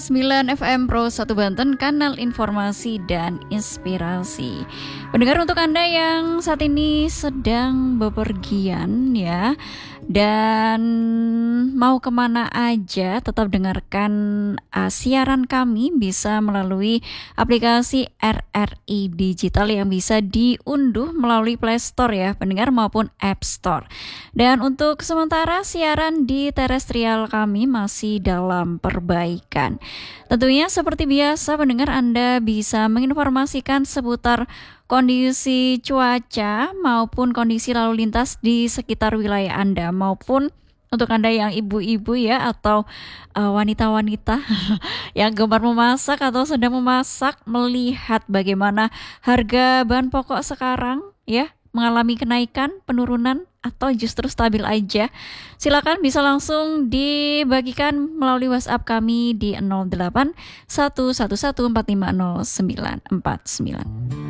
9 FM Pro 1 Banten, kanal informasi dan inspirasi. Pendengar, untuk Anda yang saat ini sedang bepergian ya, dan mau kemana aja, tetap dengarkan siaran kami bisa melalui aplikasi RRI Digital yang bisa diunduh melalui Play Store ya pendengar, maupun App Store. Dan untuk sementara siaran di terestrial kami masih dalam perbaikan. Tentunya seperti biasa pendengar, Anda bisa menginformasikan seputar kondisi cuaca maupun kondisi lalu lintas di sekitar wilayah Anda, maupun untuk Anda yang ibu-ibu ya, atau wanita-wanita yang gemar memasak atau sedang memasak, melihat bagaimana harga bahan pokok sekarang ya, mengalami kenaikan, penurunan, atau justru stabil aja. Silakan bisa langsung dibagikan melalui WhatsApp kami di 08 111 450 949.